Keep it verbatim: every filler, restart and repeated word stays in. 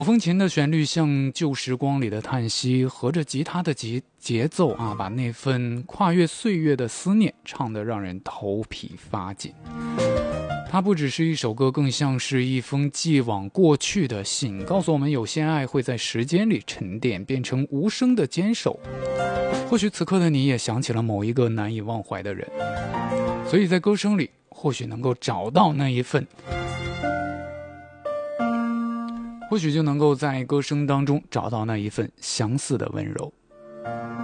风琴的旋律像旧时光里的叹息，合着吉他的节节奏啊，把那份跨越岁月的思念唱得让人头皮发紧。它不只是一首歌，更像是一封寄往过去的信，告诉我们有些爱会在时间里沉淀，变成无声的坚守。或许此刻的你也想起了某一个难以忘怀的人，所以在歌声里或许能够找到那一份，或许就能够在歌声当中找到那一份相似的温柔。